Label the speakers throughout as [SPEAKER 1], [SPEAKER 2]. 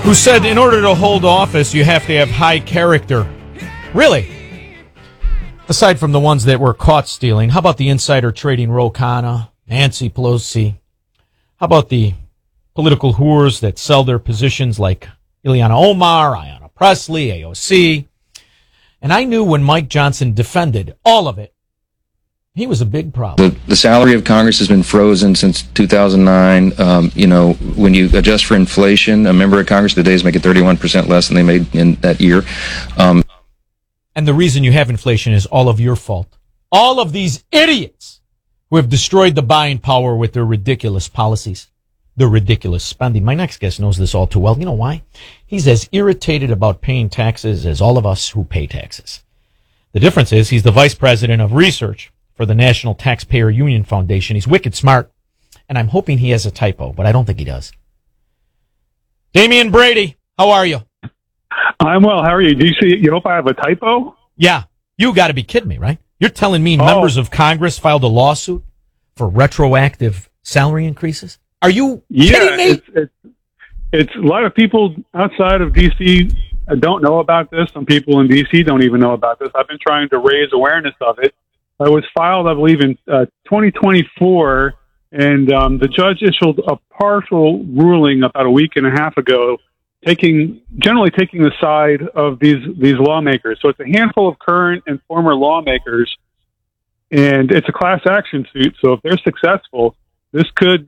[SPEAKER 1] who said in order to hold office, you have to have high character. Really? Aside from the ones that were caught stealing, how about the insider trading Ro Khanna, Nancy Pelosi? How about the political whores that sell their positions like Ileana Omar, Ayanna Pressley, AOC? And I knew when Mike Johnson defended all of it, he was a big problem.
[SPEAKER 2] The salary of Congress has been frozen since 2009. When you adjust for inflation, a member of Congress today is making 31% less than they made in that year.
[SPEAKER 1] And the reason you have inflation is all of your fault. All of these idiots who have destroyed the buying power with their ridiculous policies, their ridiculous spending. My next guest knows this all too well. You know why? He's as irritated about paying taxes as all of us who pay taxes. The difference is he's the vice president of research for the National Taxpayer Union Foundation. He's wicked smart, and I'm hoping he has a typo, but I don't think he does. Damian Brady, how are you?
[SPEAKER 3] I'm well. How are you? You hope I have a typo?
[SPEAKER 1] Yeah. You got to be kidding me, right? You're telling me members of Congress filed a lawsuit for retroactive salary increases? Are you kidding me?
[SPEAKER 3] It's a lot of people outside of D.C. don't know about this. Some people in D.C. don't even know about this. I've been trying to raise awareness of it. It was filed, I believe, in 2024, and the judge issued a partial ruling about a week and a half ago, generally taking the side of these lawmakers. So it's a handful of current and former lawmakers, and it's a class action suit. So if they're successful, this could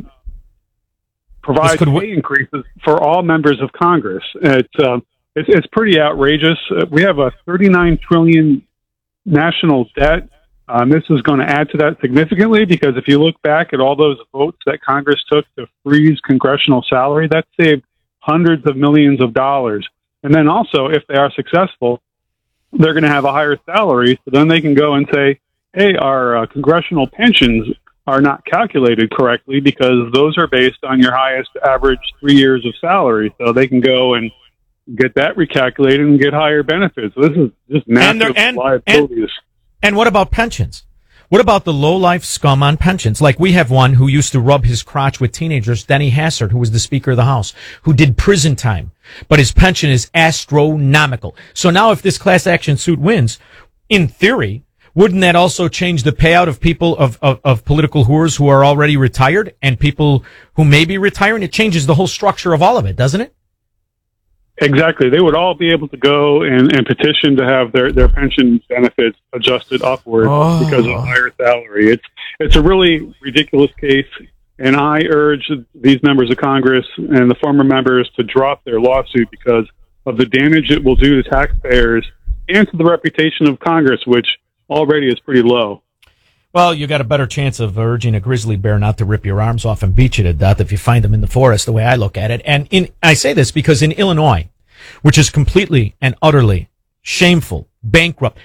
[SPEAKER 3] provide pay increases for all members of Congress. It's pretty outrageous. We have a $39 trillion national debt. This is going to add to that significantly because if you look back at all those votes that Congress took to freeze congressional salary, that saved hundreds of millions of dollars. And then also, if they are successful, they're going to have a higher salary. So then they can go and say, hey, our congressional pensions are not calculated correctly because those are based on your highest average 3 years of salary. So they can go and get that recalculated and get higher benefits. So this is just massive liabilities.
[SPEAKER 1] And what about pensions? What about the low-life scum on pensions? Like we have one who used to rub his crotch with teenagers, Denny Hassert, who was the Speaker of the House, who did prison time, but his pension is astronomical. So now if this class action suit wins, in theory, wouldn't that also change the payout of people, of political whores who are already retired and people who may be retiring? It changes the whole structure of all of it, doesn't it?
[SPEAKER 3] Exactly. They would all be able to go and petition to have their pension benefits adjusted upward because of higher salary. It's a really ridiculous case, and I urge these members of Congress and the former members to drop their lawsuit because of the damage it will do to taxpayers and to the reputation of Congress, which already is pretty low.
[SPEAKER 1] Well, you got a better chance of urging a grizzly bear not to rip your arms off and beat you to death if you find them in the forest, the way I look at it. And I say this because in Illinois, which is completely and utterly shameful, bankrupt,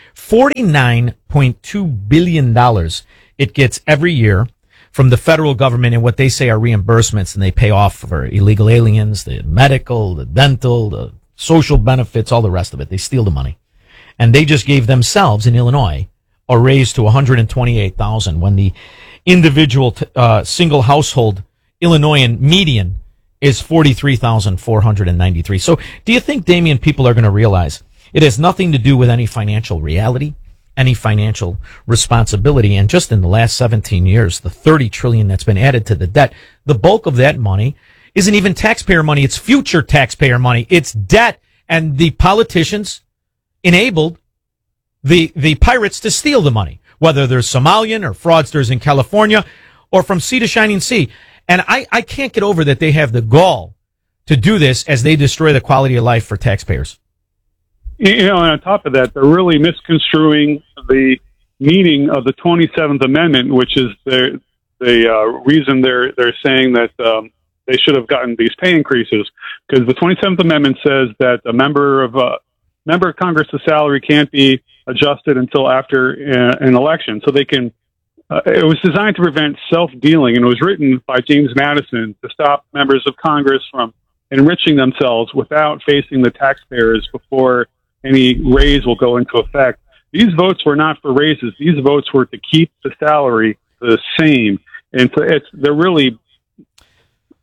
[SPEAKER 1] $49.2 billion it gets every year from the federal government in what they say are reimbursements, and they pay off for illegal aliens, the medical, the dental, the social benefits, all the rest of it. They steal the money. And they just gave themselves in Illinois a raise to $128,000 when the individual single household Illinoisan median is $43,493. So do you think, Damian, people are going to realize it has nothing to do with any financial reality, any financial responsibility? And just in the last 17 years, the $30 trillion that's been added to the debt, the bulk of that money isn't even taxpayer money. It's future taxpayer money. It's debt. And the politicians enabled the pirates to steal the money, whether they're Somalian or fraudsters in California or from sea to shining sea. And I can't get over that they have the gall to do this as they destroy the quality of life for taxpayers.
[SPEAKER 3] And on top of that, they're really misconstruing the meaning of the 27th Amendment, which is the reason they're saying that they should have gotten these pay increases. Because the 27th Amendment says that a member of Congress's salary can't be adjusted until after an election. So they can, it was designed to prevent self-dealing, and it was written by James Madison to stop members of Congress from enriching themselves without facing the taxpayers before any raise will go into effect. These votes were not for raises. These votes were to keep the salary the same. And so they're really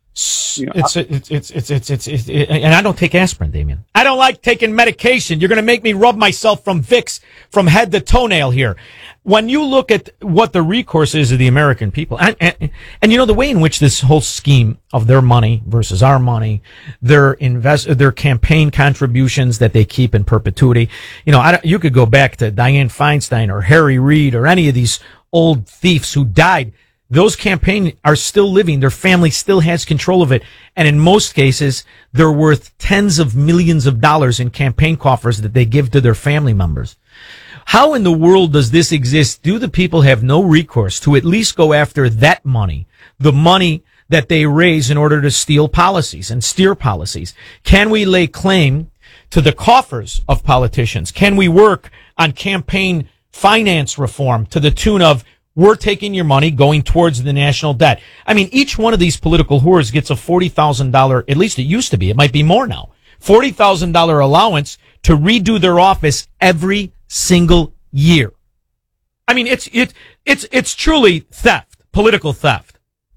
[SPEAKER 1] And I don't take aspirin, Damien. I don't like taking medication. You're going to make me rub myself from Vicks from head to toenail here. When you look at what the recourse is of the American people, and you know, the way in which this whole scheme of their money versus our money, their campaign contributions that they keep in perpetuity, you know, you could go back to Dianne Feinstein or Harry Reid or any of these old thieves who died. Those campaigns are still living. Their family still has control of it. And in most cases, they're worth tens of millions of dollars in campaign coffers that they give to their family members. How in the world does this exist? Do the people have no recourse to at least go after that money, the money that they raise in order to steal policies and steer policies? Can we lay claim to the coffers of politicians? Can we work on campaign finance reform to the tune of, we're taking your money going towards the national debt? I mean, each one of these political whores gets a $40,000, at least it used to be, it might be more now, $40,000 allowance to redo their office every single year. I mean, it's truly theft, political theft.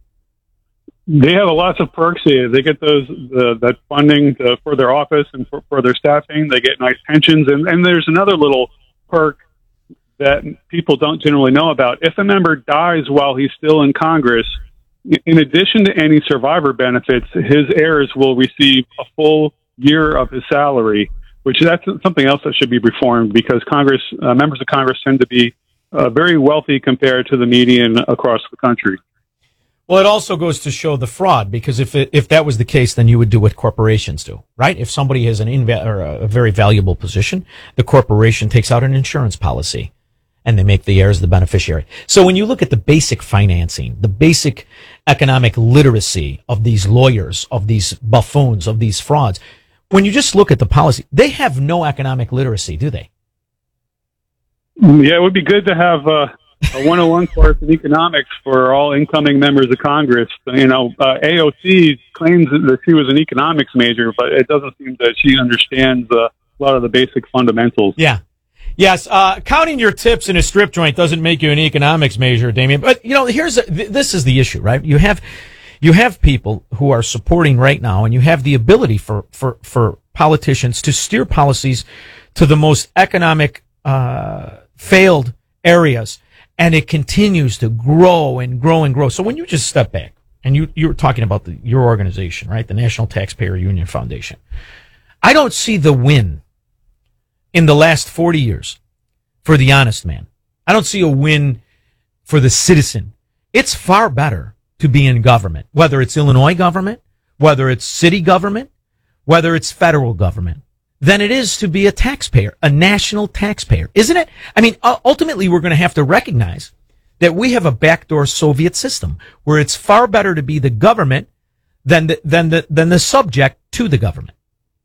[SPEAKER 3] They have lots of perks here. They get that funding for their office and for their staffing. They get nice pensions. And there's another little perk that people don't generally know about. If a member dies while he's still in Congress, in addition to any survivor benefits, his heirs will receive a full year of his salary, which that's something else that should be reformed, because members of Congress tend to be very wealthy compared to the median across the country.
[SPEAKER 1] Well, it also goes to show the fraud, because if that was the case, then you would do what corporations do, right? If somebody has a very valuable position, the corporation takes out an insurance policy, and they make the heirs the beneficiary. So when you look at the basic financing, the basic economic literacy of these lawyers, of these buffoons, of these frauds, when you just look at the policy, they have no economic literacy, do they?
[SPEAKER 3] Yeah, it would be good to have a 101 course in economics for all incoming members of Congress. You know, AOC claims that she was an economics major, but it doesn't seem that she understands a lot of the basic fundamentals.
[SPEAKER 1] Yeah. Yes, counting your tips in a strip joint doesn't make you an economics major, Damien. But, you know, this is the issue, right? You have people who are supporting right now, and you have the ability for politicians to steer policies to the most economic failed areas, and it continues to grow and grow and grow. So when you just step back, and you were talking about your organization, right, the National Taxpayer Union Foundation, I don't see the win in the last 40 years for the honest man. I don't see a win for the citizen. It's far better to be in government, whether it's Illinois government, whether it's city government, whether it's federal government, than it is to be a taxpayer, a national taxpayer, isn't it? I mean, ultimately, we're going to have to recognize that we have a backdoor Soviet system where it's far better to be the government than the subject to the government.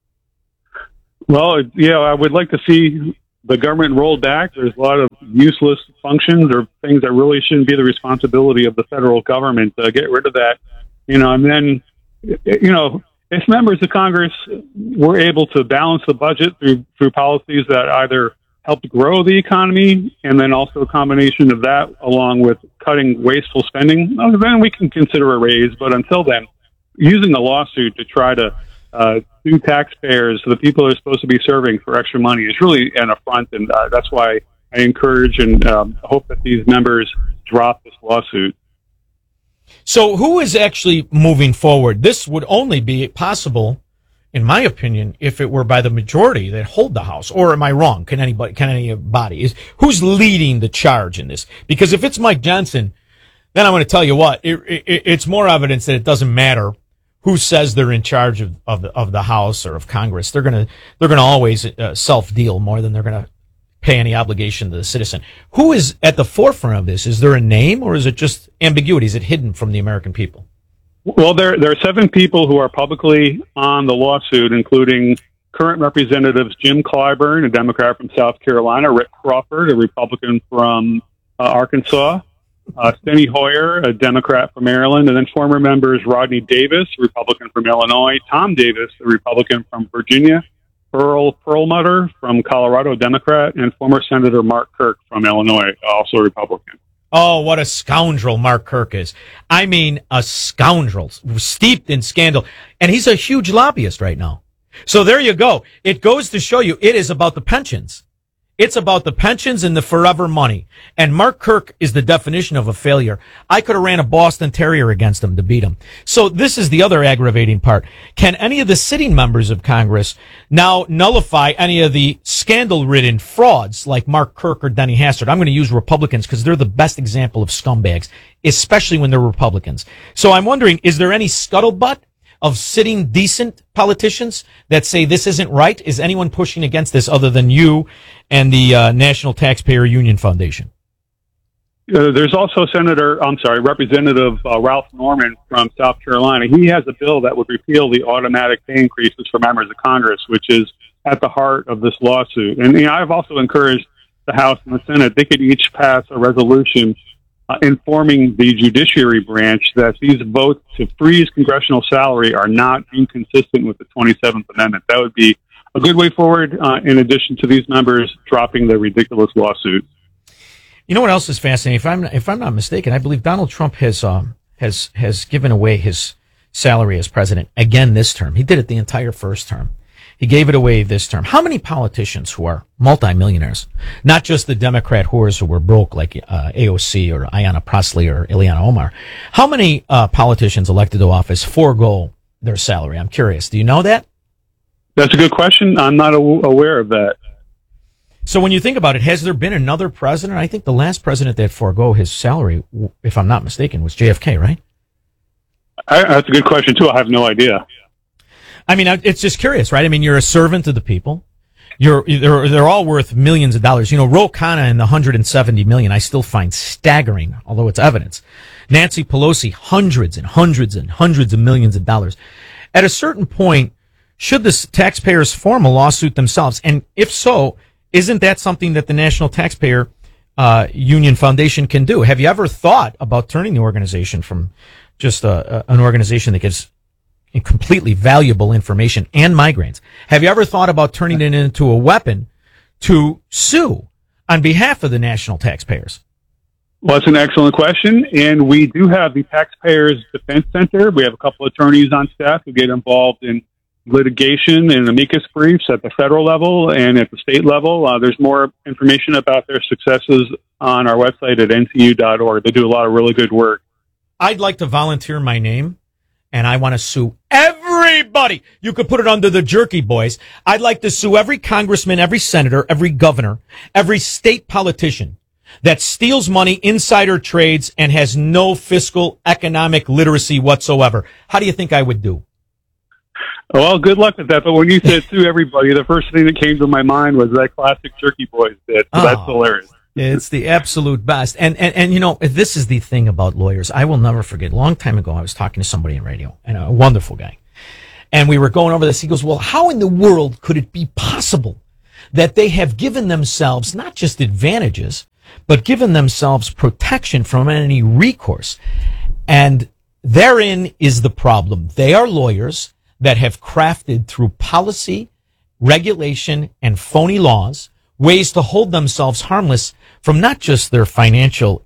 [SPEAKER 3] Well, yeah, I would like to see the government rolled back. There's a lot of useless functions or things that really shouldn't be the responsibility of the federal government. Get rid of that, you know, and then, you know, if members of Congress were able to balance the budget through policies that either helped grow the economy, and then also a combination of that along with cutting wasteful spending, then we can consider a raise. But until then, using a lawsuit to try to sue taxpayers, the people who are supposed to be serving for extra money, is really an affront, and that's why I encourage and hope that these members drop this lawsuit.
[SPEAKER 1] So who is actually moving forward? This would only be possible, in my opinion, if it were by the majority that hold the House. Or am I wrong? Can anybody? Who's leading the charge in this? Because if it's Mike Johnson, then I'm going to tell you what, it's more evidence that it doesn't matter who says they're in charge of the House or of Congress. They're going to always self-deal more than they're going to pay any obligation to the citizen. Who is at the forefront of this? Is there a name, or is it just ambiguity? Is it hidden from the American people?
[SPEAKER 3] Well, there are 7 people who are publicly on the lawsuit, including current representatives Jim Clyburn, a Democrat from South Carolina, Rick Crawford, a Republican from Arkansas, Steny Hoyer, a Democrat from Maryland, and then former members Rodney Davis, a Republican from Illinois, Tom Davis, a Republican from Virginia, Earl Perlmutter from Colorado, Democrat, and former Senator Mark Kirk from Illinois, also a Republican.
[SPEAKER 1] Oh, what a scoundrel Mark Kirk is. I mean, a scoundrel, steeped in scandal. And he's a huge lobbyist right now. So there you go. It goes to show you it is about the pensions. It's about the pensions and the forever money. And Mark Kirk is the definition of a failure. I could have ran a Boston Terrier against him to beat him. So this is the other aggravating part. Can any of the sitting members of Congress now nullify any of the scandal-ridden frauds like Mark Kirk or Denny Hastert? I'm going to use Republicans because they're the best example of scumbags, especially when they're Republicans. So I'm wondering, is there any scuttlebutt of sitting decent politicians that say this isn't right? Is anyone pushing against this other than you and the National Taxpayer Union Foundation?
[SPEAKER 3] There's also Representative Ralph Norman from South Carolina. He has a bill that would repeal the automatic pay increases for members of Congress, which is at the heart of this lawsuit. And I've also encouraged the House and the Senate, they could each pass a resolution informing the judiciary branch that these votes to freeze congressional salary are not inconsistent with the 27th Amendment. That would be a good way forward, in addition to these members dropping their ridiculous lawsuit.
[SPEAKER 1] You know what else is fascinating? If I'm not mistaken, I believe Donald Trump has given away his salary as president again this term. He did it the entire first term. He gave it away this term. How many politicians who are multimillionaires, not just the Democrat whores who were broke like AOC or Ayanna Pressley or Ileana Omar, how many politicians elected to office forego their salary? I'm curious. Do you know that?
[SPEAKER 3] That's a good question. I'm not aware of that.
[SPEAKER 1] So when you think about it, has there been another president? I think the last president that forego his salary, if I'm not mistaken, was JFK, right?
[SPEAKER 3] That's a good question, too. I have no idea.
[SPEAKER 1] I mean, it's just curious, right? I mean, you're a servant of the people. They're all worth millions of dollars. You know, Ro Khanna and the $170 million, I still find staggering, although it's evidence. Nancy Pelosi, hundreds and hundreds and hundreds of millions of dollars. At a certain point, should the taxpayers form a lawsuit themselves? And if so, isn't that something that the National Taxpayer Union Foundation can do? Have you ever thought about turning the organization from just an organization that gives completely valuable information and migraines? Have you ever thought about turning it into a weapon to sue on behalf of the national taxpayers?
[SPEAKER 3] Well, that's an excellent question. And we do have the Taxpayers Defense Center. We have a couple of attorneys on staff who get involved in litigation and amicus briefs at the federal level and at the state level. There's more information about their successes on our website at ntu.org. They do a lot of really good work.
[SPEAKER 1] I'd like to volunteer my name, and I want to sue everybody. You could put it under the Jerky Boys. I'd like to sue every congressman, every senator, every governor, every state politician that steals money, insider trades, and has no fiscal economic literacy whatsoever. How do you think I would do?
[SPEAKER 3] Well, good luck with that. But when you said sue everybody, the first thing that came to my mind was that classic Jerky Boys bit. So that's hilarious.
[SPEAKER 1] It's the absolute best. And you know, this is the thing about lawyers. I will never forget. A long time ago, I was talking to somebody in radio, and a wonderful guy. And we were going over this. He goes, well, how in the world could it be possible that they have given themselves not just advantages, but given themselves protection from any recourse? And therein is the problem. They are lawyers that have crafted through policy, regulation, and phony laws ways to hold themselves harmless from not just their financial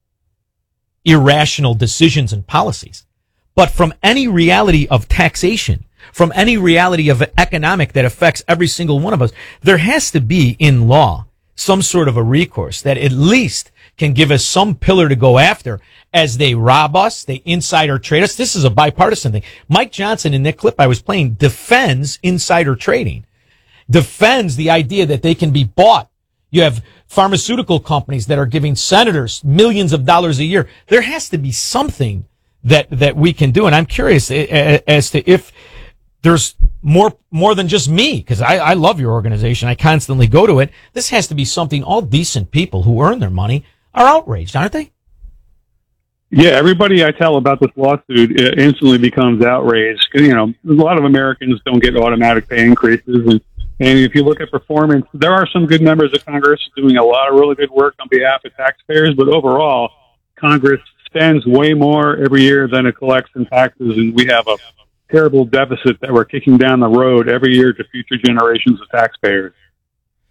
[SPEAKER 1] irrational decisions and policies, but from any reality of taxation, from any reality of economic that affects every single one of us. There has to be in law some sort of a recourse that at least can give us some pillar to go after as they rob us, they insider trade us. This is a bipartisan thing. Mike Johnson, in that clip I was playing, defends insider trading, defends the idea that they can be bought. You have pharmaceutical companies that are giving senators millions of dollars a year. There has to be something that we can do. And I'm curious as to if there's more than just me, because I love your organization. I constantly go to it. This has to be something all decent people who earn their money are outraged, aren't they?
[SPEAKER 3] Yeah, everybody I tell about this lawsuit instantly becomes outraged. You know, a lot of Americans don't get automatic pay increases. And if you look at performance, there are some good members of Congress doing a lot of really good work on behalf of taxpayers. But overall, Congress spends way more every year than it collects in taxes. And we have a terrible deficit that we're kicking down the road every year to future generations of taxpayers.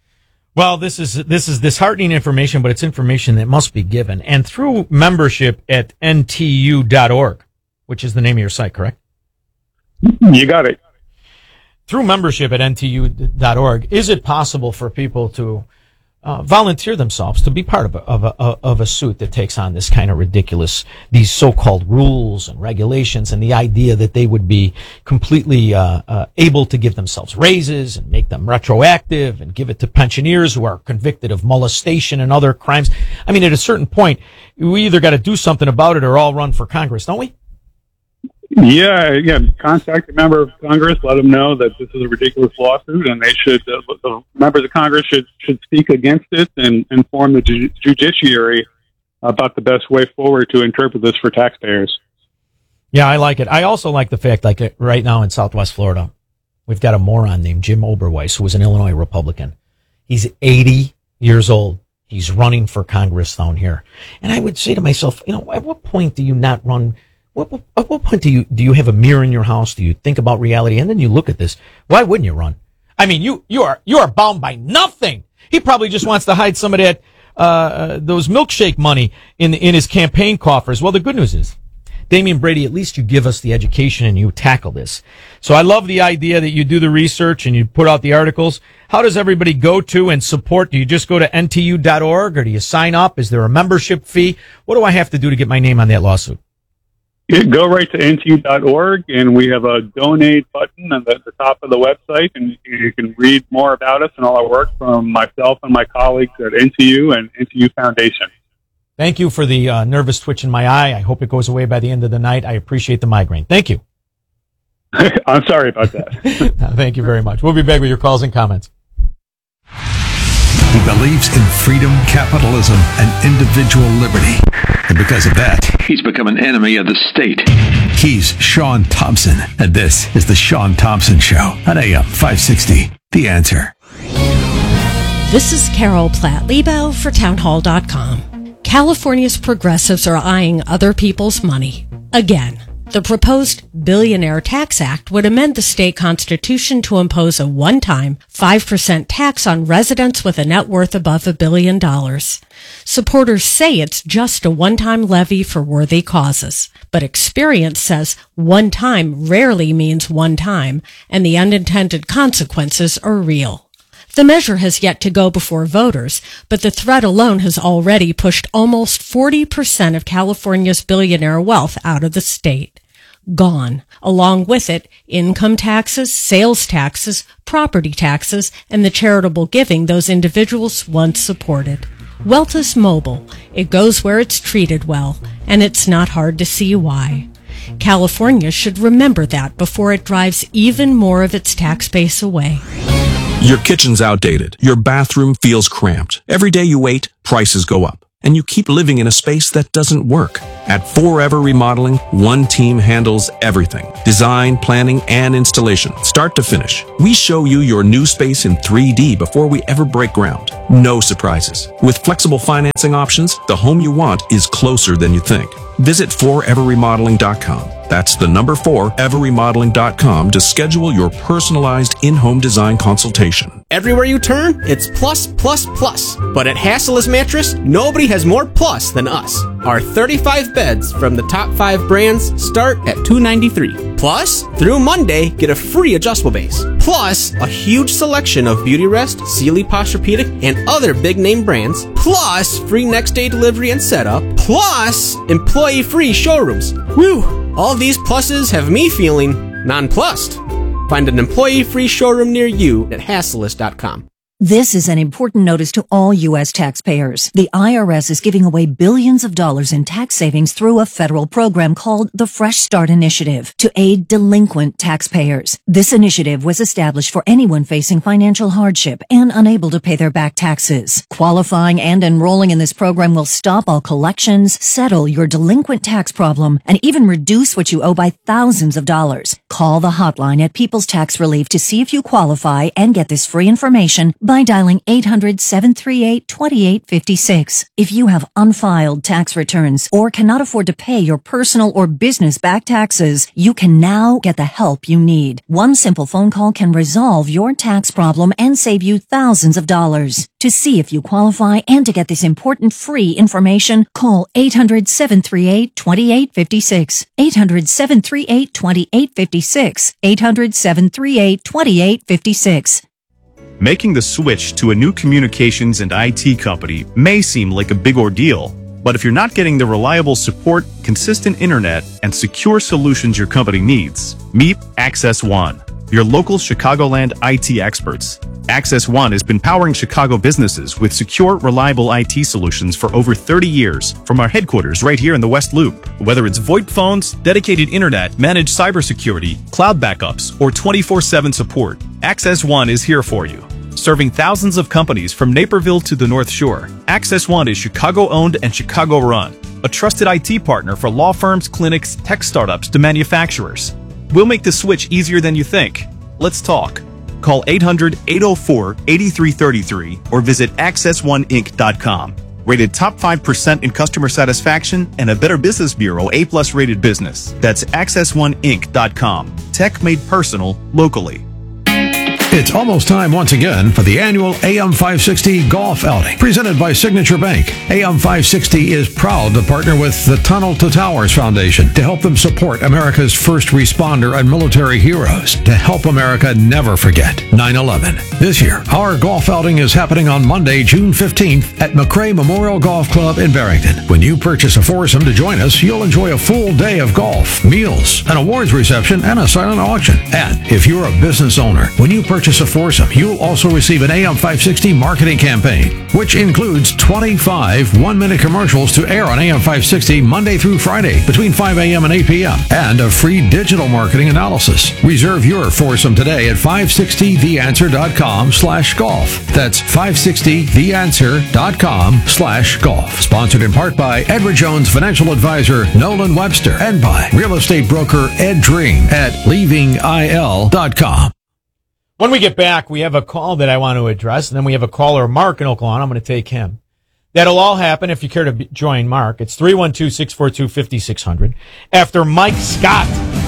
[SPEAKER 1] Well, this is disheartening information, but it's information that must be given. And through membership at ntu.org, which is the name of your site, correct?
[SPEAKER 3] You got it.
[SPEAKER 1] Through membership at ntu.org, is it possible for people to volunteer themselves to be part of a suit that takes on this kind of ridiculous, these so-called rules and regulations, and the idea that they would be completely able to give themselves raises and make them retroactive and give it to pensioners who are convicted of molestation and other crimes? I mean, at a certain point, we either got to do something about it or all run for Congress, don't we?
[SPEAKER 3] Yeah. Contact a member of Congress. Let them know that this is a ridiculous lawsuit, and they should. The members of Congress should speak against it and inform the judiciary about the best way forward to interpret this for taxpayers.
[SPEAKER 1] Yeah, I like it. I also like the fact, like right now in Southwest Florida, we've got a moron named Jim Oberweis, who is an Illinois Republican. He's 80 years old. He's running for Congress down here, and I would say to myself, at what point do you not run? At what point do you have a mirror in your house? Do you think about reality? And then you look at this. Why wouldn't you run? I mean, you are bound by nothing. He probably just wants to hide some of that, those milkshake money in his campaign coffers. Well, the good news is, Damian Brady, at least you give us the education and you tackle this. So I love the idea that you do the research and you put out the articles. How does everybody go to and support? Do you just go to ntu.org or do you sign up? Is there a membership fee? What do I have to do to get my name on that lawsuit?
[SPEAKER 3] Go right to ntu.org, and we have a donate button at the top of the website, and you can read more about us and all our work from myself and my colleagues at NTU and NTU Foundation.
[SPEAKER 1] Thank you for the nervous twitch in my eye. I hope it goes away by the end of the night. I appreciate the migraine. Thank you.
[SPEAKER 3] I'm sorry about that.
[SPEAKER 1] Thank you very much. We'll be back with your calls and comments.
[SPEAKER 4] He believes in freedom, capitalism, and individual liberty. And because of that,
[SPEAKER 5] he's become an enemy of the state.
[SPEAKER 4] He's Sean Thompson, and this is The Sean Thompson Show on AM 560. The Answer.
[SPEAKER 6] This is Carol Platt-Liebau for townhall.com. California's progressives are eyeing other people's money. Again. The proposed Billionaire Tax Act would amend the state constitution to impose a one-time 5% tax on residents with a net worth above $1 billion. Supporters say it's just a one-time levy for worthy causes, but experience says one time rarely means one time, and the unintended consequences are real. The measure has yet to go before voters, but the threat alone has already pushed almost 40% of California's billionaire wealth out of the state. Gone. Along with it, income taxes, sales taxes, property taxes, and the charitable giving those individuals once supported. Wealth is mobile. It goes where it's treated well, and it's not hard to see why. California should remember that before it drives even more of its tax base away.
[SPEAKER 7] Your kitchen's outdated. Your bathroom feels cramped. Every day you wait, prices go up. And you keep living in a space that doesn't work. At Forever Remodeling, one team handles everything. Design, planning, and installation, start to finish. We show you your new space in 3D before we ever break ground. No surprises. With flexible financing options, the home you want is closer than you think. Visit foreverremodeling.com. That's the number 4, everremodeling.com to schedule your personalized in-home design consultation.
[SPEAKER 8] Everywhere you turn, it's plus, plus, plus. But at Hassela's Mattress, nobody has more plus than us. Our 35 beds from the top 5 brands start at $293. Plus, through Monday, get a free adjustable base. Plus, a huge selection of Beautyrest, Sealy Posturepedic, and other big-name brands. Plus, free next-day delivery and setup. Plus, employee-free showrooms. Whew! All these pluses have me feeling nonplussed. Find an employee-free showroom near you at Hasselas.com.
[SPEAKER 9] This is an important notice to all U.S. taxpayers. The IRS is giving away billions of dollars in tax savings through a federal program called the Fresh Start Initiative to aid delinquent taxpayers. This initiative was established for anyone facing financial hardship and unable to pay their back taxes. Qualifying and enrolling in this program will stop all collections, settle your delinquent tax problem, and even reduce what you owe by thousands of dollars. Call the hotline at People's Tax Relief to see if you qualify and get this free information by dialing 800-738-2856. If you have unfiled tax returns or cannot afford to pay your personal or business back taxes, you can now get the help you need. One simple phone call can resolve your tax problem and save you thousands of dollars. To see if you qualify and to get this important free information, call 800-738-2856. 800-738-2856. 800-738-2856.
[SPEAKER 10] Making the switch to a new communications and IT company may seem like a big ordeal, but if you're not getting the reliable support, consistent internet, and secure solutions your company needs, meet Access One, your local Chicagoland IT experts. Access One has been powering Chicago businesses with secure, reliable IT solutions for over 30 years from our headquarters right here in the West Loop. Whether it's VoIP phones, dedicated internet, managed cybersecurity, cloud backups, or 24/7 support, Access One is here for you. Serving thousands of companies from Naperville to the North Shore, Access One is Chicago-owned and Chicago-run, a trusted IT partner for law firms, clinics, tech startups to manufacturers. We'll make the switch easier than you think. Let's talk. Call 800-804-8333 or visit accessoneInc.com. Rated top 5% in customer satisfaction and a Better Business Bureau A+ rated business. That's accessoneInc.com. Tech made personal locally.
[SPEAKER 4] It's almost time once again for the annual AM 560 Golf Outing, presented by Signature Bank. AM 560 is proud to partner with the Tunnel to Towers Foundation to help them support America's first responder and military heroes, to help America never forget 9/11. This year, our golf outing is happening on Monday, June 15th at McRae Memorial Golf Club in Barrington. When you purchase a foursome to join us, you'll enjoy a full day of golf, meals, an awards reception, and a silent auction. And if you're a business owner, when you purchase a foursome, you'll also receive an AM 560 marketing campaign, which includes 25 one-minute commercials to air on AM 560 Monday through Friday between 5 a.m. and 8 p.m. and a free digital marketing analysis. Reserve your foursome today at 560theanswer.com/golf. That's 560theanswer.com/golf. Sponsored in part by Edward Jones Financial Advisor Nolan Webster and by real estate broker Ed Dream at leavingil.com.
[SPEAKER 1] When we get back, we have a call that I want to address, and then we have a caller, Mark in Oklahoma. I'm going to take him. That'll all happen if you care to join Mark. It's 312-642-5600. After Mike Scott.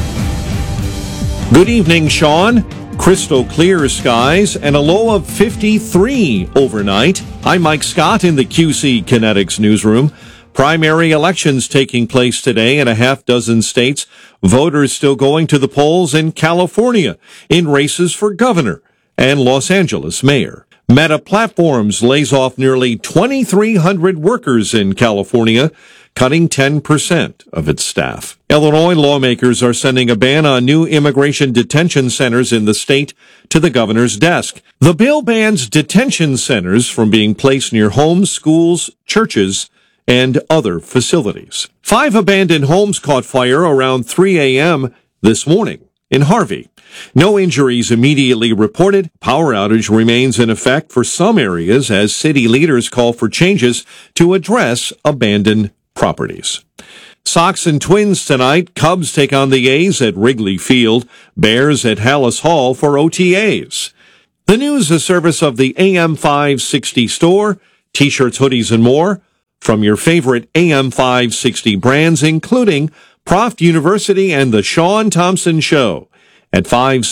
[SPEAKER 11] Good evening, Sean. Crystal clear skies and a low of 53 overnight. I'm Mike Scott in the QC Kinetics newsroom. Primary elections taking place today in a half dozen states. Voters still going to the polls in California in races for governor and Los Angeles mayor. Meta Platforms lays off nearly 2,300 workers in California, cutting 10% of its staff. Illinois lawmakers are sending a ban on new immigration detention centers in the state to the governor's desk. The bill bans detention centers from being placed near homes, schools, churches, and other facilities. 5 abandoned homes caught fire around 3 a.m. this morning in Harvey. No injuries immediately reported. Power outage remains in effect for some areas as city leaders call for changes to address abandoned properties. Sox and Twins tonight. Cubs take on the A's at Wrigley Field. Bears at Hallis Hall for OTAs. The news, a service of the AM 560 store. T-shirts, hoodies, and more from your favorite AM 560 brands, including Proft University and The Sean Thompson Show at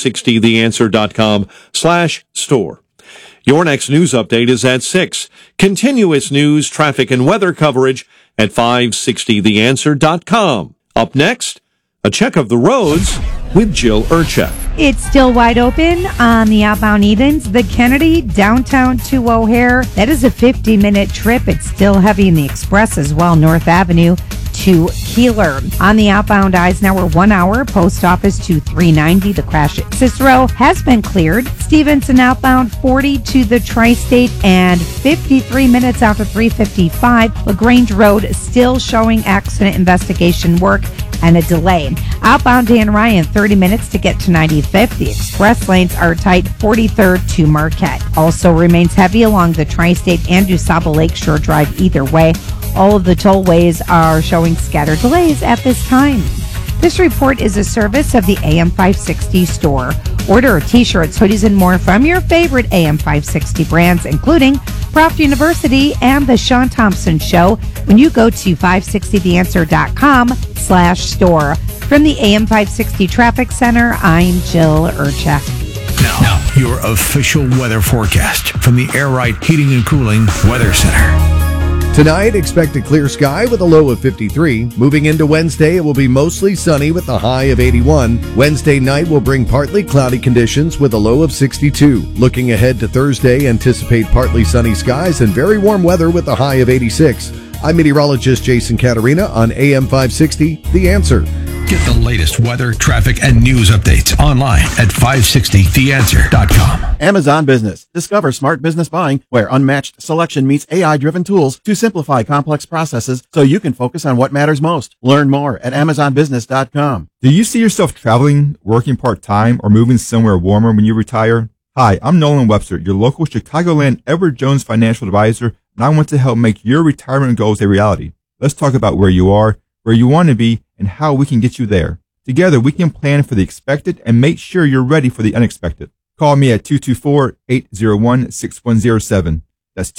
[SPEAKER 11] 560theanswer.com/store. Your next news update is at 6. Continuous news, traffic, and weather coverage at 560theanswer.com. Up next, a check of the roads with Jill Urchek.
[SPEAKER 12] It's still wide open on the outbound Edens, the Kennedy, downtown to O'Hare. That is a 50-minute trip. It's still heavy in the express as well, North Avenue to Keeler. On the outbound Eisenhower, 1 hour, post office to 390. The crash at Cicero has been cleared. Stevenson outbound 40 to the Tri-State and 53 minutes after 355. LaGrange Road still showing accident investigation work and a delay. Outbound Dan Ryan, 30 minutes to get to 95th. The express lanes are tight, 43rd to Marquette. Also remains heavy along the Tri-State and DuSable Lakeshore Drive either way. All of the tollways are showing scattered delays at this time. This report is a service of the AM 560 store. Order t-shirts, hoodies, and more from your favorite AM 560 brands, including Proft University and The Sean Thompson Show, when you go to 560theanswer.com/store. From the AM 560 Traffic Center, I'm Jill Urchak.
[SPEAKER 4] Now, your official weather forecast from the Air Right Heating and Cooling Weather Center.
[SPEAKER 13] Tonight, expect a clear sky with a low of 53. Moving into Wednesday, it will be mostly sunny with a high of 81. Wednesday night will bring partly cloudy conditions with a low of 62. Looking ahead to Thursday, anticipate partly sunny skies and very warm weather with a high of 86. I'm meteorologist Jason Caterina on AM 560, The Answer.
[SPEAKER 4] Get the latest weather, traffic, and news updates online at 560theanswer.com.
[SPEAKER 14] Amazon Business. Discover smart business buying where unmatched selection meets AI-driven tools to simplify complex processes so you can focus on what matters most. Learn more at amazonbusiness.com.
[SPEAKER 15] Do you see yourself traveling, working part-time, or moving somewhere warmer when you retire? Hi, I'm Nolan Webster, your local Chicagoland Edward Jones financial advisor, and I want to help make your retirement goals a reality. Let's talk about where you are, where you want to be, and how we can get you there. Together, we can plan for the expected and make sure you're ready for the unexpected. Call me at 224-801-6107. That's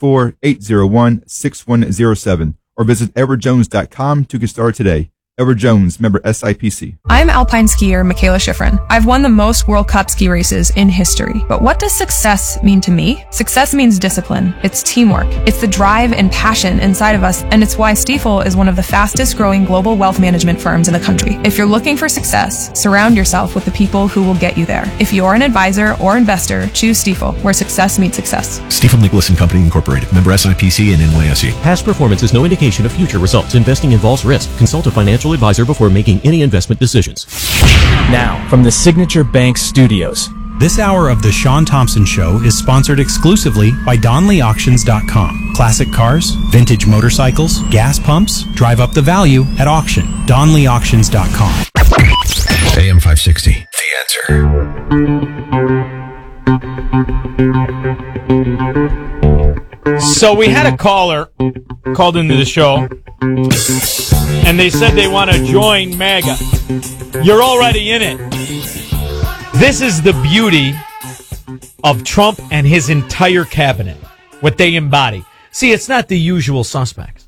[SPEAKER 15] 224-801-6107. Or visit edwardjones.com to get started today. Edward Jones, member SIPC.
[SPEAKER 16] I'm alpine skier Michaela Schifrin. I've won the most World Cup ski races in history. But what does success mean to me? Success means discipline. It's teamwork. It's the drive and passion inside of us, and it's why Stifel is one of the fastest growing global wealth management firms in the country. If you're looking for success, surround yourself with the people who will get you there. If you're an advisor or investor, choose Stifel, where success meets success.
[SPEAKER 17] Stifel Nicholas and Company Incorporated, member SIPC and NYSE.
[SPEAKER 18] Past performance is no indication of future results. Investing involves risk. Consult a financial advisor before making any investment decisions.
[SPEAKER 19] Now, from the Signature Bank Studios.
[SPEAKER 20] This hour of The Sean Thompson Show is sponsored exclusively by DonleyAuctions.com. Classic cars, vintage motorcycles, gas pumps, drive up the value at auction. DonleyAuctions.com.
[SPEAKER 4] AM 560, The
[SPEAKER 1] Answer. So we had a caller called into the show, and they said they want to join MAGA. You're already in it. This is the beauty of Trump and his entire cabinet, what they embody. See, it's not the usual suspects.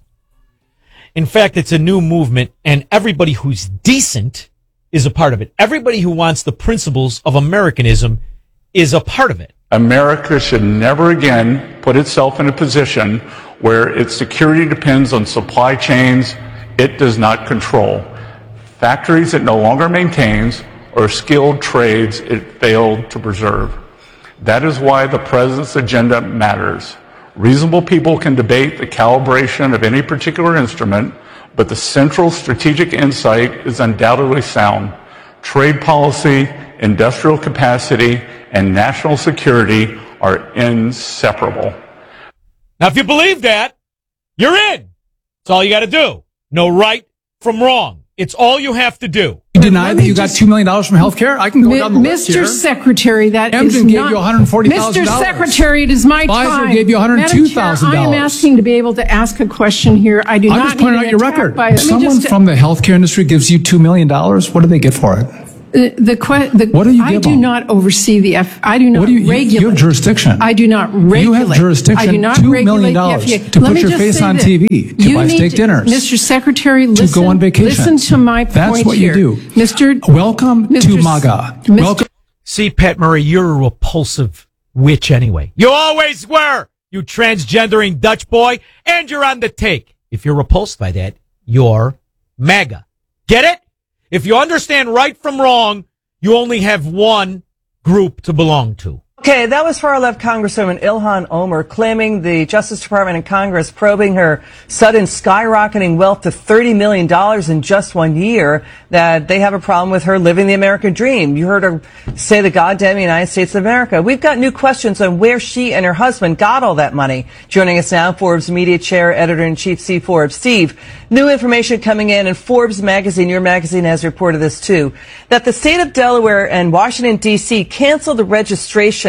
[SPEAKER 1] In fact, it's a new movement, and everybody who's decent is a part of it. Everybody who wants the principles of Americanism is a part of it.
[SPEAKER 21] America should never again put itself in a position where its security depends on supply chains it does not control, factories it no longer maintains, or skilled trades it failed to preserve. That is why the president's agenda matters. Reasonable people can debate the calibration of any particular instrument, but the central strategic insight is undoubtedly sound. Trade policy, industrial capacity, and national security are inseparable.
[SPEAKER 1] Now, if you believe that, you're in. That's all you got to do. Know right from wrong. It's all you have to do.
[SPEAKER 22] You deny that you got $2 million from health care? I can go down the list here.
[SPEAKER 23] Mr. Secretary, that
[SPEAKER 22] Amgen
[SPEAKER 23] is
[SPEAKER 22] gave
[SPEAKER 23] not...
[SPEAKER 22] you $140,000.
[SPEAKER 23] Mr. Secretary, it is my time.
[SPEAKER 22] Pfizer gave you $102,000.
[SPEAKER 23] I am asking to be able to ask a question here. I do
[SPEAKER 22] I'm
[SPEAKER 23] not
[SPEAKER 22] just pointing out your record.
[SPEAKER 23] If
[SPEAKER 22] someone from the healthcare industry gives you $2 million, what do they get for it?
[SPEAKER 23] What do you give I do them? Not oversee the I do not regulate.
[SPEAKER 22] You have jurisdiction.
[SPEAKER 23] I do not regulate.
[SPEAKER 22] You have jurisdiction.
[SPEAKER 23] I do not
[SPEAKER 22] $2 million to put your face on TV, to buy steak dinners,
[SPEAKER 23] Mr. Secretary, listen,
[SPEAKER 22] to go on vacation.
[SPEAKER 23] Listen to my point.
[SPEAKER 22] That's what you do. Welcome to MAGA. Welcome.
[SPEAKER 1] See, Pat Murray, you're a repulsive witch anyway. You always were, you transgendering Dutch boy, and you're on the take. If you're repulsed by that, you're MAGA. Get it? If you understand right from wrong, you only have one group to belong to.
[SPEAKER 24] Okay, that was far-left Congresswoman Ilhan Omar claiming the Justice Department and Congress probing her sudden skyrocketing wealth to $30 million in just 1 year, that they have a problem with her living the American dream. You heard her say the goddamn United States of America. We've got new questions on where she and her husband got all that money. Joining us now, Forbes Media Chair, Editor-in-Chief Steve Forbes. Steve, new information coming in, and Forbes magazine, your magazine, has reported this too, that the state of Delaware and Washington, D.C. canceled the registration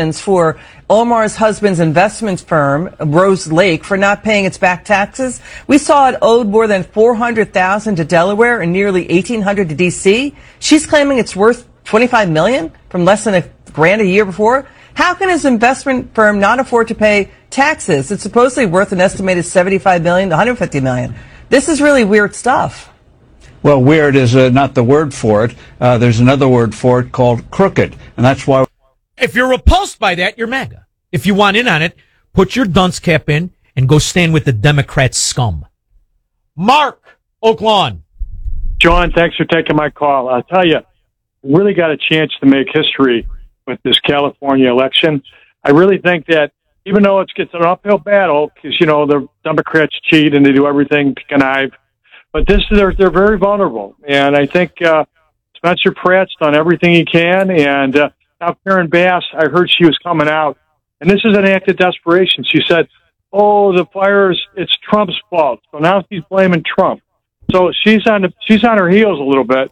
[SPEAKER 24] sanctions for Omar's husband's investment firm, Rose Lake, for not paying its back taxes. We saw it owed more than $400,000 to Delaware and nearly $1,800 to D.C. She's claiming it's worth $25 million from less than $1,000 a year before. How can his investment firm not afford to pay taxes? It's supposedly worth an estimated $75 million to $150 million. This is really weird stuff.
[SPEAKER 2] Well, weird is not the word for it. There's another word for it called crooked, and that's why.
[SPEAKER 1] If you're repulsed by that, you're MAGA. If you want in on it, put your dunce cap in and go stand with the Democrat scum. Mark, Oak Lawn.
[SPEAKER 3] John, thanks for taking my call. I'll tell you, really got a chance to make history with this California election. I really think that even though it's an uphill battle, because, the Democrats cheat and they do everything to connive, but they're very vulnerable. And I think Spencer Pratt's done everything he can. And now Karen Bass, I heard she was coming out. And this is an act of desperation. She said, the fires, it's Trump's fault. So now she's blaming Trump. So she's on her heels a little bit.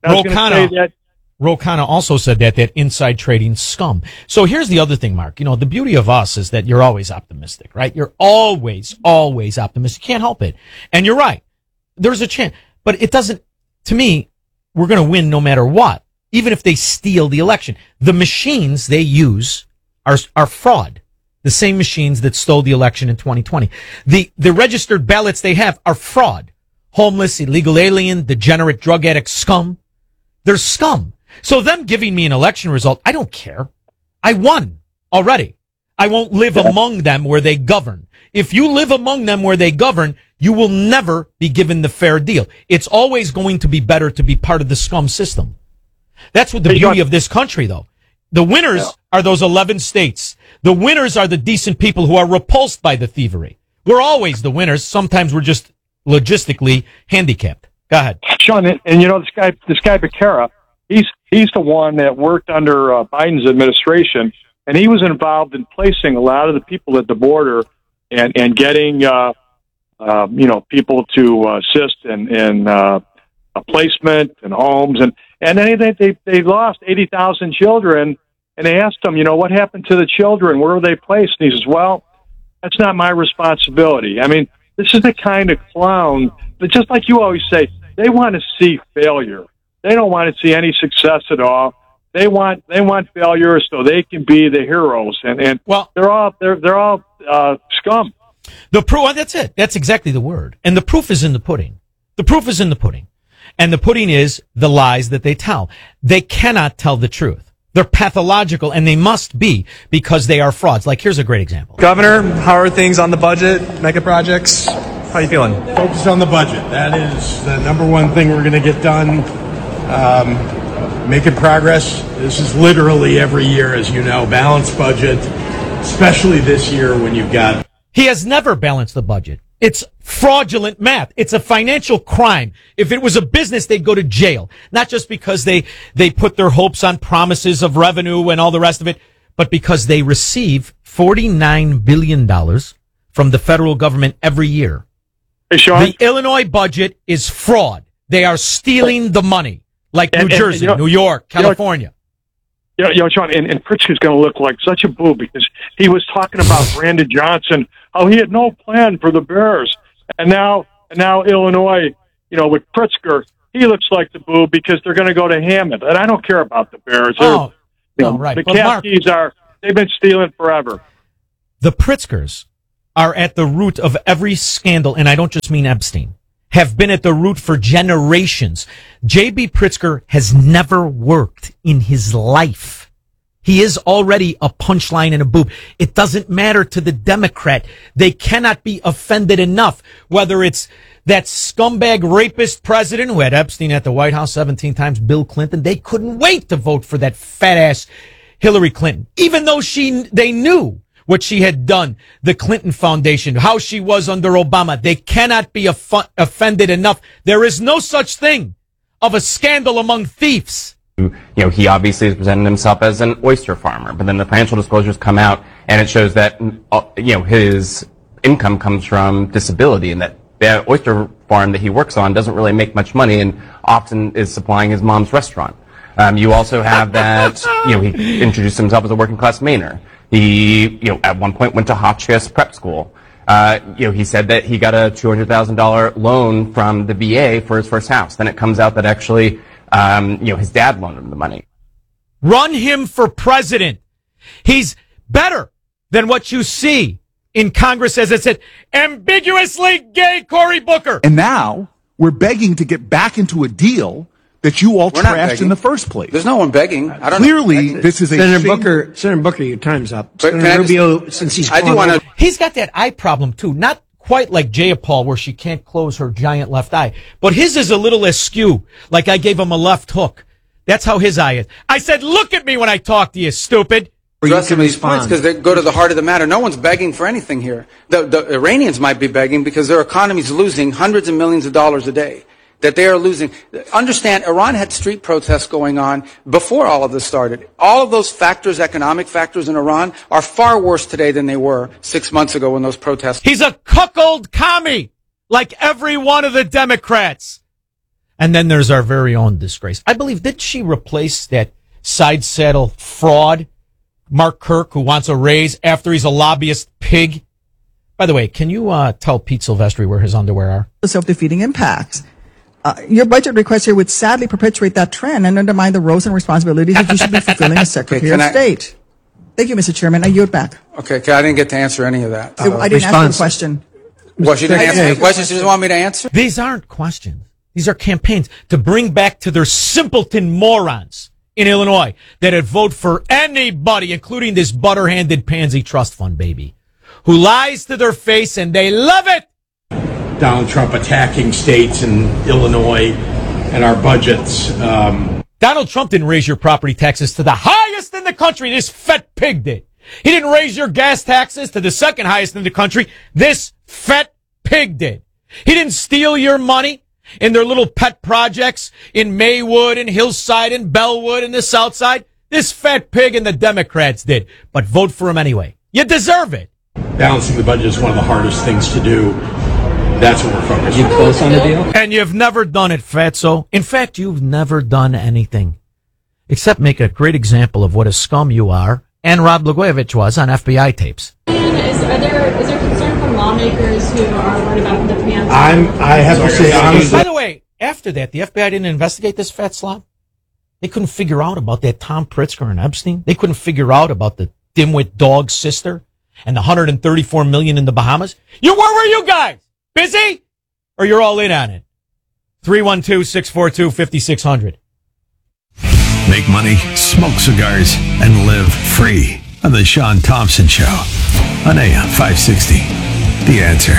[SPEAKER 1] Ro Khanna also said that inside trading scum. So here's the other thing, Mark. The beauty of us is that you're always optimistic, right? You're always optimistic. You can't help it. And you're right. There's a chance. But it doesn't, to me, we're going to win no matter what, even if they steal the election. The machines they use are fraud. The same machines that stole the election in 2020. The registered ballots they have are fraud. Homeless, illegal alien, degenerate drug addict scum. They're scum. So them giving me an election result, I don't care. I won already. I won't live among them where they govern. If you live among them where they govern, you will never be given the fair deal. It's always going to be better to be part of the scum system. That's what the beauty of this country, though. The winners are those 11 states. The winners are the decent people who are repulsed by the thievery. We're always the winners. Sometimes we're just logistically handicapped. Go ahead.
[SPEAKER 3] Sean, and this guy Becerra, he's the one that worked under Biden's administration, and he was involved in placing a lot of the people at the border and getting people to assist in placement and homes, and then they lost 80,000 children, and they asked him, what happened to the children? Where were they placed? And he says, well, that's not my responsibility. I mean, this is the kind of clown that, just like you always say, they want to see failure. They don't want to see any success at all. They want failure so they can be the heroes, and they're all scum.
[SPEAKER 1] The proof, that's it. That's exactly the word. And the proof is in the pudding. The proof is in the pudding. And the pudding is the lies that they tell. They cannot tell the truth. They're pathological, and they must be, because they are frauds. Like, here's a great example.
[SPEAKER 5] Governor, how are things on the budget, mega projects? How are you feeling?
[SPEAKER 6] Focus on the budget. That is the number one thing we're going to get done. Making progress. This is literally every year, as you know, balanced budget, especially this year when you've got...
[SPEAKER 1] He has never balanced the budget. It's fraudulent math. It's a financial crime. If it was a business, they'd go to jail. Not just because they put their hopes on promises of revenue and all the rest of it, but because they receive $49 billion from the federal government every year.
[SPEAKER 3] Hey, Sean?
[SPEAKER 1] The Illinois budget is fraud. They are stealing the money, like New Jersey, New York, California.
[SPEAKER 3] Sean, and Pritzker's going to look like such a boob because he was talking about Brandon Johnson, how he had no plan for the Bears. And now Illinois, with Pritzker, he looks like the boob because they're going to go to Hammond. And I don't care about the Bears.
[SPEAKER 1] Right.
[SPEAKER 3] The Caskies they've been stealing forever.
[SPEAKER 1] The Pritzkers are at the root of every scandal, and I don't just mean Epstein, have been at the root for generations. J.B. Pritzker has never worked in his life. He is already a punchline and a boob. It doesn't matter to the Democrat. They cannot be offended enough, whether it's that scumbag rapist president who had Epstein at the White House 17 times, Bill Clinton. They couldn't wait to vote for that fat-ass Hillary Clinton, even though they knew what she had done, the Clinton Foundation, how she was under Obama. They cannot be offended enough. There is no such thing of a scandal among thieves.
[SPEAKER 25] He obviously has presented himself as an oyster farmer, but then the financial disclosures come out and it shows that, his income comes from disability, and that the oyster farm that he works on doesn't really make much money and often is supplying his mom's restaurant. You also have that, he introduced himself as a working class Mainer. He, at one point went to Hotchkiss Prep School. He said that he got a $200,000 loan from the VA for his first house. Then it comes out that actually, his dad loaned him the money.
[SPEAKER 1] Run him for president. He's better than what you see in Congress, as it said, ambiguously gay Cory Booker.
[SPEAKER 7] And now we're begging to get back into a deal that you all trashed in the first place.
[SPEAKER 8] There's no one begging. I don't
[SPEAKER 7] Clearly,
[SPEAKER 8] know.
[SPEAKER 7] this is
[SPEAKER 8] Senator Booker, your time's up. But Senator Rubio, since he's
[SPEAKER 1] He's got that eye problem too. Not quite like Jayapal, where she can't close her giant left eye, but his is a little askew. Like I gave him a left hook. That's how his eye is. I said, "Look at me when I talk to you, stupid."
[SPEAKER 8] Address some of these points because they go to the heart of the matter. No one's begging for anything here. The Iranians might be begging because their economy's losing hundreds of millions of dollars a day. That they are losing. Understand, Iran had street protests going on before all of this started. All of those factors, economic factors in Iran, are far worse today than they were 6 months ago when those protests.
[SPEAKER 1] He's a cuckold commie, like every one of the Democrats. And then there's our very own disgrace. I believe, did she replace that side saddle fraud, Mark Kirk, who wants a raise after he's a lobbyist pig? By the way, can you tell Pete Silvestri where his underwear are?
[SPEAKER 9] Self-defeating impacts. Your budget request here would sadly perpetuate that trend and undermine the roles and responsibilities that you should be fulfilling as Secretary of State. Thank you, Mr. Chairman. I yield back.
[SPEAKER 8] Okay, I didn't get to answer any of that.
[SPEAKER 9] I didn't ask the question.
[SPEAKER 8] Well, she didn't answer the question. She just wanted me to answer?
[SPEAKER 1] These aren't questions. These are campaigns to bring back to their simpleton morons in Illinois that would vote for anybody, including this butter-handed pansy trust fund baby, who lies to their face and they love it.
[SPEAKER 6] Donald Trump attacking states in Illinois and our budgets.
[SPEAKER 1] Donald Trump didn't raise your property taxes to the highest in the country. This fat pig did. He didn't raise your gas taxes to the second highest in the country. This fat pig did. He didn't steal your money in their little pet projects in Maywood and Hillside and Bellwood and the South Side. This fat pig and the Democrats did. But vote for him anyway. You deserve it.
[SPEAKER 6] Balancing the budget is one of the hardest things to do. That's what we're focused on.
[SPEAKER 1] You close on the deal? And you've never done it, fatso. In fact, you've never done anything except make a great example of what a scum you are, and Rod Blagojevich was on FBI tapes.
[SPEAKER 10] Is there concern from lawmakers who are worried about the preemptive?
[SPEAKER 6] I have to say honestly.
[SPEAKER 1] By the way, after that, the FBI didn't investigate this fat slob. They couldn't figure out about that Tom Pritzker and Epstein. They couldn't figure out about the dimwit dog's sister and the $134 million in the Bahamas. Where were you guys? Busy? Or you're all in on it? 312-642-5600.
[SPEAKER 4] Make money, smoke cigars, and live free on the Sean Thompson Show on AM 560. The Answer.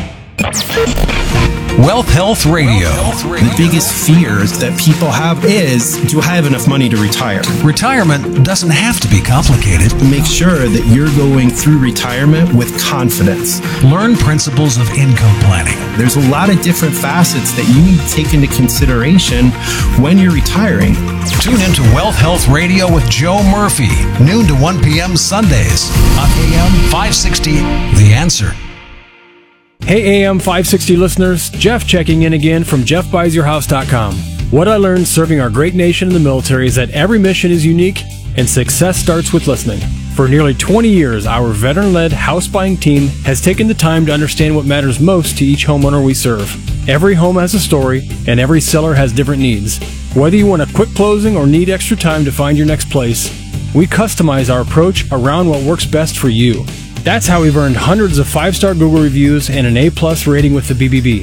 [SPEAKER 11] Wealth Health Radio. The biggest fears that people have is, do I have enough money to retire?
[SPEAKER 17] Retirement doesn't have to be complicated.
[SPEAKER 11] Make sure that you're going through retirement with confidence.
[SPEAKER 17] Learn principles of income planning.
[SPEAKER 11] There's a lot of different facets that you need to take into consideration when you're retiring.
[SPEAKER 17] Tune into Wealth Health Radio with Joe Murphy, noon to 1 p.m. Sundays on AM 560. The Answer.
[SPEAKER 19] Hey AM 560 listeners, Jeff checking in again from JeffBuysYourHouse.com. What I learned serving our great nation in the military is that every mission is unique and success starts with listening. For nearly 20 years, our veteran-led house buying team has taken the time to understand what matters most to each homeowner we serve. Every home has a story, and every seller has different needs. Whether you want a quick closing or need extra time to find your next place, we customize our approach around what works best for you. That's how we've earned hundreds of 5-star Google reviews and an A+ rating with the BBB.